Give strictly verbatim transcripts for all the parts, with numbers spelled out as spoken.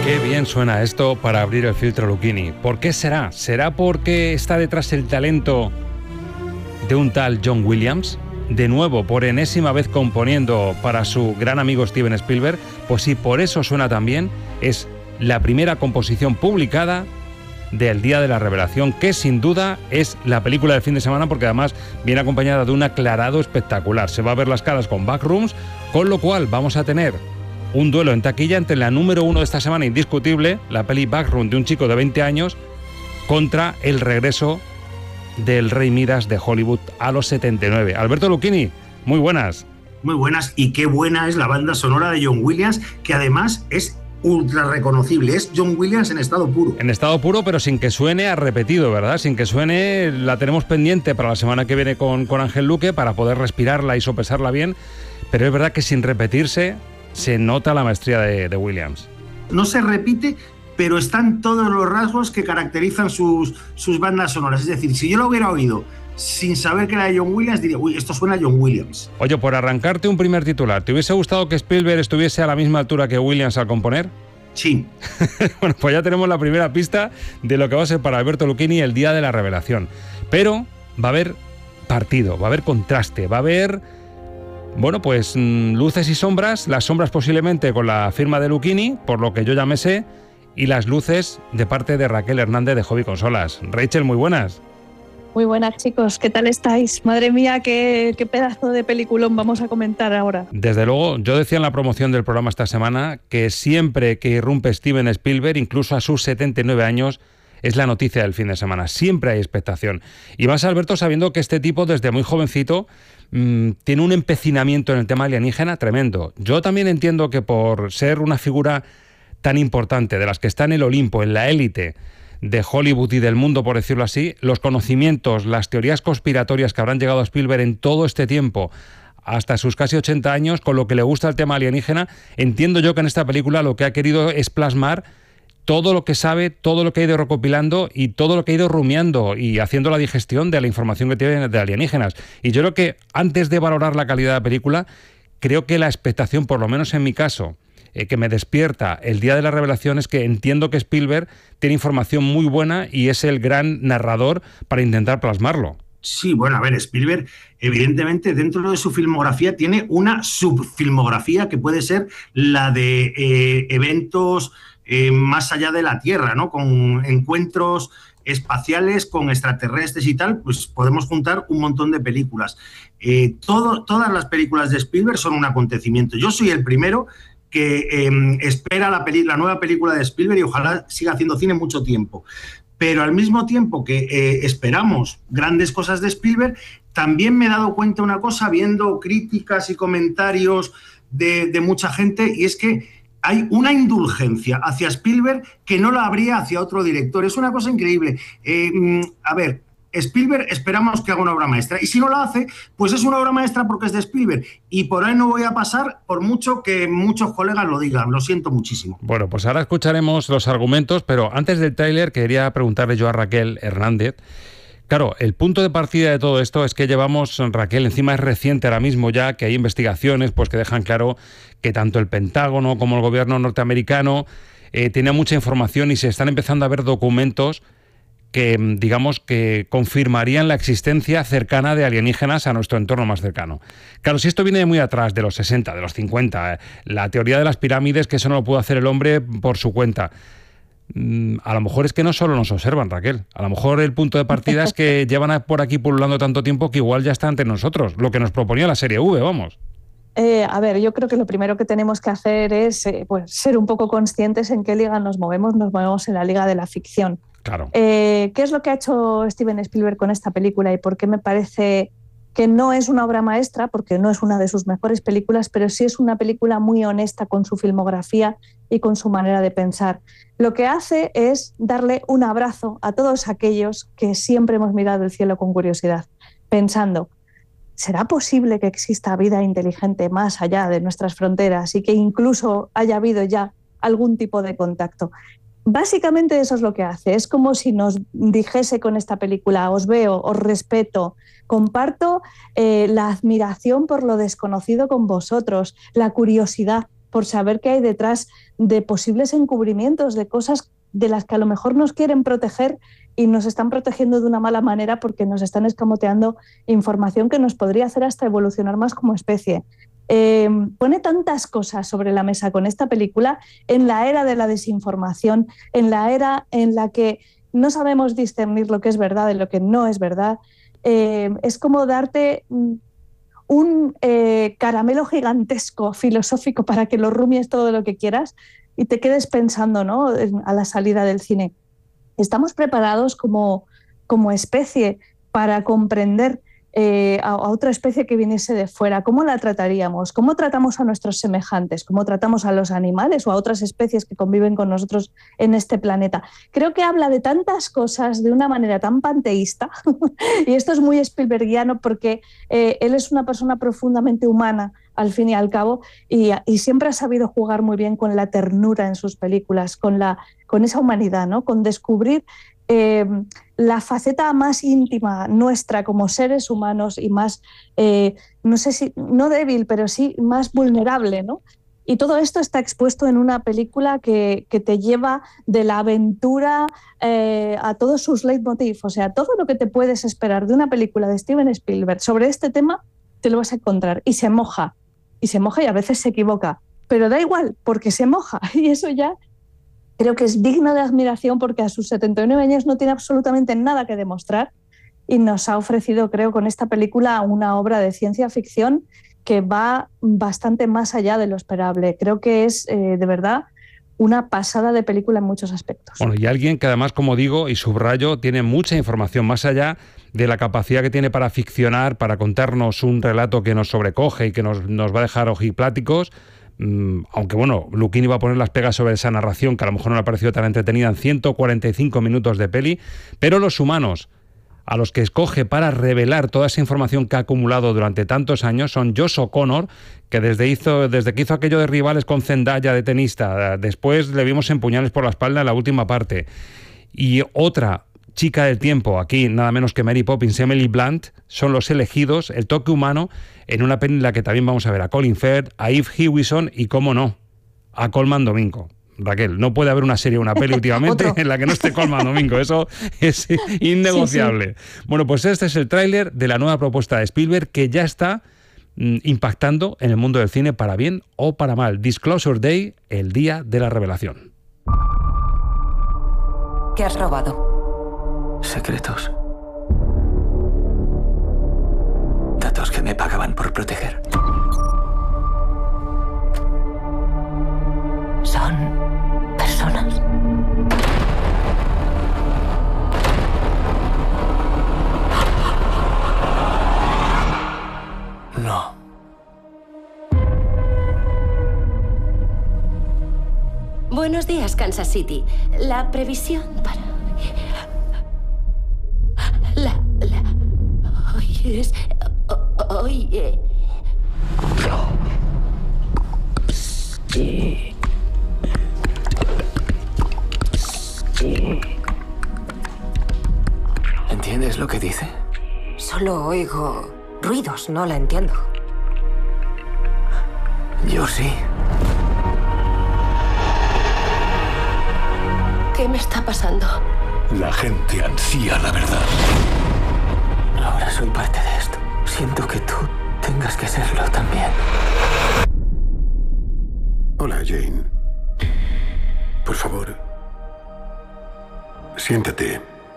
Qué bien suena esto para abrir el filtro Lucchini. ¿Por qué será? ¿Será porque está detrás el talento de un tal John Williams? De nuevo, por enésima vez componiendo para su gran amigo Steven Spielberg. Pues sí, por eso suena tan bien. Es la primera composición publicada del Día de la Revelación, que sin duda es la película del fin de semana, porque además viene acompañada de un aclarado espectacular. Se va a ver las caras con Backrooms, con lo cual vamos a tener un duelo en taquilla entre la número uno de esta semana, indiscutible, la peli Backroom de un chico de veinte años, contra el regreso del Rey Midas de Hollywood a los setenta y nueve. Alberto Lucchini, muy buenas. Muy buenas, y qué buena es la banda sonora de John Williams, que además es ultra reconocible. Es John Williams en estado puro. En estado puro, pero sin que suene a repetido, ¿verdad? Sin que suene, la tenemos pendiente para la semana que viene con, con Ángel Luque, para poder respirarla y sopesarla bien, pero es verdad que sin repetirse se nota la maestría de, de Williams. No se repite, pero están todos los rasgos que caracterizan sus, sus bandas sonoras. Es decir, si yo lo hubiera oído sin saber que era de John Williams, diría, uy, esto suena a John Williams. Oye, por arrancarte un primer titular, ¿te hubiese gustado que Spielberg estuviese a la misma altura que Williams al componer? Sí. Bueno, pues ya tenemos la primera pista de lo que va a ser para Alberto Lucchini el Día de la Revelación. Pero va a haber partido, va a haber contraste, va a haber, bueno, pues mmm, luces y sombras, las sombras posiblemente con la firma de Lucchini, por lo que yo ya me sé, y las luces de parte de Raquel Hernández de Hobby Consolas. Rachel, muy buenas. Muy buenas, chicos, ¿qué tal estáis? Madre mía, qué, qué pedazo de peliculón vamos a comentar ahora. Desde luego, yo decía en la promoción del programa esta semana que siempre que irrumpe Steven Spielberg, incluso a sus setenta y nueve años, es la noticia del fin de semana. Siempre hay expectación. Y más, Alberto, sabiendo que este tipo, desde muy jovencito, mmm, tiene un empecinamiento en el tema alienígena tremendo. Yo también entiendo que por ser una figura tan importante, de las que está en el Olimpo, en la élite de Hollywood y del mundo, por decirlo así, los conocimientos, las teorías conspiratorias que habrán llegado a Spielberg en todo este tiempo, hasta sus casi ochenta años, con lo que le gusta el tema alienígena, entiendo yo que en esta película lo que ha querido es plasmar todo lo que sabe, todo lo que ha ido recopilando y todo lo que ha ido rumiando y haciendo la digestión de la información que tiene de alienígenas. Y yo creo que antes de valorar la calidad de la película, creo que la expectación, por lo menos en mi caso, Eh, que me despierta el Día de la Revelación, es que entiendo que Spielberg tiene información muy buena y es el gran narrador para intentar plasmarlo. Sí, bueno, a ver, Spielberg, evidentemente, dentro de su filmografía tiene una subfilmografía que puede ser la de eh, eventos eh, más allá de la Tierra, ¿no? Con encuentros espaciales con extraterrestres y tal, pues podemos juntar un montón de películas. Eh, todo, todas las películas de Spielberg son un acontecimiento. Yo soy el primero que eh, espera la, peli, la nueva película de Spielberg y ojalá siga haciendo cine mucho tiempo. Pero al mismo tiempo que eh, esperamos grandes cosas de Spielberg, también me he dado cuenta una cosa, viendo críticas y comentarios de, de mucha gente, y es que hay una indulgencia hacia Spielberg que no la habría hacia otro director. Es una cosa increíble. Eh, a ver, Spielberg esperamos que haga una obra maestra, y si no la hace, pues es una obra maestra porque es de Spielberg, y por ahí no voy a pasar por mucho que muchos colegas lo digan. Lo siento muchísimo. Bueno, pues ahora escucharemos los argumentos, pero antes del tráiler quería preguntarle yo a Raquel Hernández. Claro, el punto de partida de todo esto es que llevamos, Raquel, encima es reciente ahora mismo ya, que hay investigaciones pues que dejan claro que tanto el Pentágono como el gobierno norteamericano eh, tiene mucha información y se están empezando a ver documentos que, digamos, que confirmarían la existencia cercana de alienígenas a nuestro entorno más cercano. Claro, si esto viene de muy atrás, de los sesenta, de los cincuenta, eh, la teoría de las pirámides, que eso no lo pudo hacer el hombre por su cuenta, mm, a lo mejor es que no solo nos observan, Raquel, a lo mejor el punto de partida es que llevan por aquí pululando tanto tiempo que igual ya está ante nosotros, lo que nos proponía la serie V, vamos. Eh, a ver, yo creo que lo primero que tenemos que hacer es eh, pues, ser un poco conscientes en qué liga nos movemos. Nos movemos en la liga de la ficción. Claro. Eh, ¿Qué es lo que ha hecho Steven Spielberg con esta película y por qué me parece que no es una obra maestra? Porque no es una de sus mejores películas, pero sí es una película muy honesta con su filmografía y con su manera de pensar. Lo que hace es darle un abrazo a todos aquellos que siempre hemos mirado el cielo con curiosidad, pensando, ¿será posible que exista vida inteligente más allá de nuestras fronteras y que incluso haya habido ya algún tipo de contacto? Básicamente eso es lo que hace. Es como si nos dijese con esta película: os veo, os respeto, comparto eh, la admiración por lo desconocido con vosotros, la curiosidad. por saber qué hay detrás de posibles encubrimientos, de cosas de las que a lo mejor nos quieren proteger y nos están protegiendo de una mala manera porque nos están escamoteando información que nos podría hacer hasta evolucionar más como especie. Eh, pone tantas cosas sobre la mesa con esta película en la era de la desinformación, en la era en la que no sabemos discernir lo que es verdad de lo que no es verdad. Eh, es como darte un eh, caramelo gigantesco filosófico para que lo rumies todo lo que quieras y te quedes pensando, ¿no?, a la salida del cine. ¿Estamos preparados como, como especie para comprender eh, a, a otra especie que viniese de fuera? ¿Cómo la trataríamos? ¿Cómo tratamos a nuestros semejantes? ¿Cómo tratamos a los animales o a otras especies que conviven con nosotros en este planeta? Creo que habla de tantas cosas de una manera tan panteísta y esto es muy Spielbergiano porque eh, él es una persona profundamente humana al fin y al cabo, y, y siempre ha sabido jugar muy bien con la ternura en sus películas, con, la, con esa humanidad, ¿no?, con descubrir eh, la faceta más íntima nuestra como seres humanos y más, eh, no sé si, no débil, pero sí más vulnerable, ¿no? Y todo esto está expuesto en una película que, que te lleva de la aventura eh, a todos sus leitmotiv, o sea, todo lo que te puedes esperar de una película de Steven Spielberg sobre este tema te lo vas a encontrar, y se moja. Y se moja y a veces se equivoca, pero da igual, porque se moja. Y eso ya creo que es digno de admiración porque a sus setenta y nueve años no tiene absolutamente nada que demostrar y nos ha ofrecido, creo, con esta película una obra de ciencia ficción que va bastante más allá de lo esperable. Creo que es, eh, de verdad, una pasada de película en muchos aspectos. Bueno, y alguien que además, como digo y subrayo, tiene mucha información más allá de la capacidad que tiene para ficcionar, para contarnos un relato que nos sobrecoge y que nos, nos va a dejar ojipláticos. Mm, aunque bueno, Luchini va a poner las pegas sobre esa narración que a lo mejor no le ha parecido tan entretenida en ciento cuarenta y cinco minutos de peli, pero los humanos a los que escoge para revelar toda esa información que ha acumulado durante tantos años son Josh O'Connor, que desde, hizo, desde que hizo aquello de Rivales con Zendaya de tenista, después le vimos en Puñales por la espalda en la última parte, y otra chica del tiempo, aquí nada menos que Mary Poppins, Emily Blunt, son los elegidos, el toque humano, en una peli en la que también vamos a ver a Colin Firth, a Eve Hewison y, cómo no, a Colman Domingo. Raquel, no puede haber una serie o una peli últimamente en la que no esté Colman Domingo, eso es innegociable. Sí, sí. Bueno, pues este es el tráiler de la nueva propuesta de Spielberg que ya está mm, impactando en el mundo del cine para bien o para mal. Disclosure Day, el día de la revelación. ¿Qué has robado? Secretos. Datos que me pagaban por proteger. Son personas. No. Buenos días, Kansas City. La previsión para... La... la... Hoy es... Hoy... Eh... Sí. ¿Entiendes lo que dice? Solo oigo ruidos, no la entiendo. Yo sí. ¿Qué me está pasando? La gente ansía la verdad. Ahora soy parte de esto. Siento que tú tengas que serlo también. Hola, Jane. Por favor, siéntate.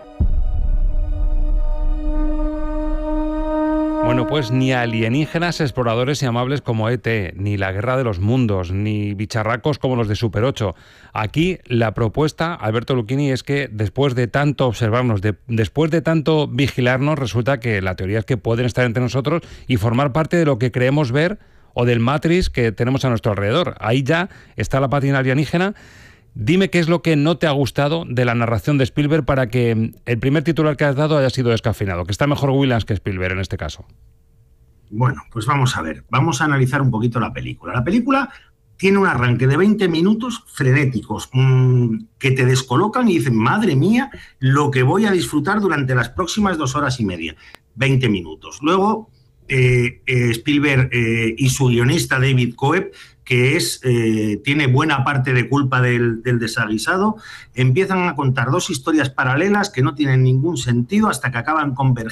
Bueno, pues ni alienígenas exploradores y amables como E T, ni la guerra de los mundos, ni bicharracos como los de Super ocho. Aquí la propuesta, Alberto Luchini, es que después de tanto observarnos, de, después de tanto vigilarnos, resulta que la teoría es que pueden estar entre nosotros y formar parte de lo que creemos ver o del Matrix que tenemos a nuestro alrededor. Ahí ya está la pátina alienígena. Dime qué es lo que no te ha gustado de la narración de Spielberg para que el primer titular que has dado haya sido descafeinado, que está mejor Williams que Spielberg en este caso. Bueno, pues vamos a ver, vamos a analizar un poquito la película. La película tiene un arranque de veinte minutos frenéticos mmm, que te descolocan y dicen, madre mía, lo que voy a disfrutar durante las próximas dos horas y media. veinte minutos. Luego, eh, eh, Spielberg eh, y su guionista David Coeb que es, eh, tiene buena parte de culpa del, del desaguisado. Empiezan a contar dos historias paralelas que no tienen ningún sentido hasta que acaban convergiendo